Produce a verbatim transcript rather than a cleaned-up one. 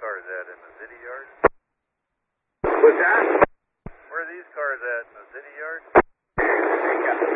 cars at in the city yard? What's that? Where are these cars at in the city yard? They got